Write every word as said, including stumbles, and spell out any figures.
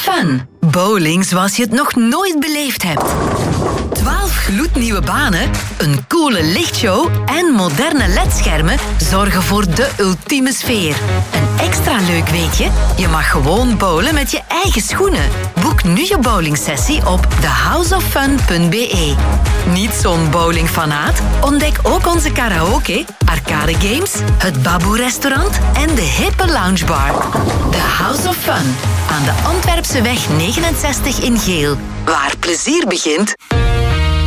Fun. Bowling zoals je het nog nooit beleefd hebt. twaalf gloednieuwe banen, een coole lichtshow en moderne ledschermen zorgen voor de ultieme sfeer. En extra leuk weet je, je mag gewoon bowlen met je eigen schoenen. Boek nu je bowlingsessie op the house of fun punt b e. Niet zo'n bowlingfanaat? Ontdek ook onze karaoke, arcade games, het Baboe-restaurant en de hippe loungebar. The House of Fun, aan de Antwerpseweg negenenzestig in Geel. Waar plezier begint...